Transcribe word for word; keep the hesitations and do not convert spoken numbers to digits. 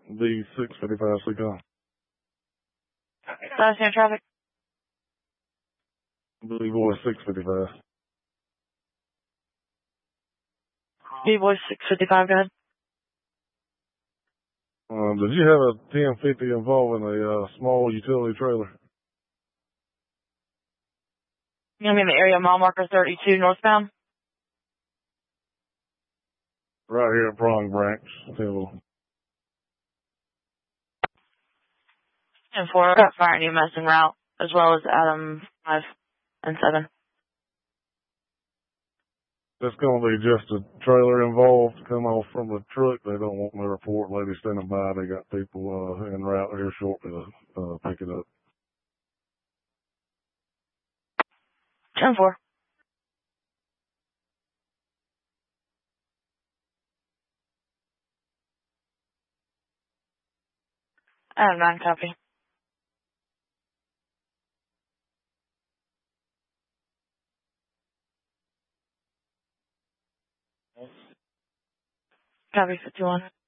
B six fifty-five Seacon. Last name traffic. B boy six fifty-five. B-boy six fifty-five, go ahead. Um, did you have a ten fifty involving a uh, small utility trailer? You gonna be in the area mile marker thirty-two northbound? Right here at Prong Branch. Till And four, got fire and E M S en route, as well as Adam five and seven. That's going to be just a trailer involved. Come off from the truck. They don't want me to report. Lady standing by. They got people uh, en route here shortly to uh, pick it up. ten four. Adam nine, copy. Copy fifty-one.